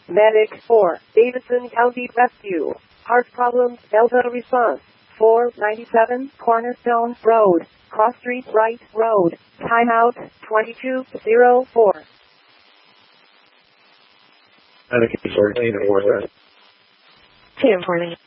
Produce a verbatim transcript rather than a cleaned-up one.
Medic four, Davidson County Rescue. Heart problems, Delta response. four ninety-seven Cornerstone Road, Cross Street Right Road. Timeout twenty-two oh four. Medic four, David four, Two, four,